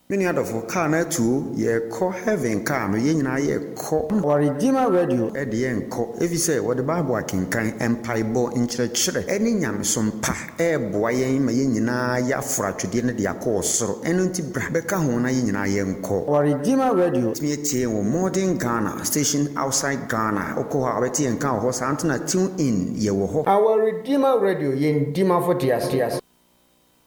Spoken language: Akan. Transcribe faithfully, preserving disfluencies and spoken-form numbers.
Many other for car na two ye call heaven car no yen na ye call or Redeemer Radio at the end call if you say what the Bible can kind empire bo in church any nyam some pa e boy ma yen na ya fra twede ne dia call soro eno nti bra beka ho na yen na ye call or Redeemer Radio me tie wo modern Ghana station outside Ghana okoha abeti en kan ho sa antuna tune in ye wo ho our Redeemer Radio yen dima for tias tias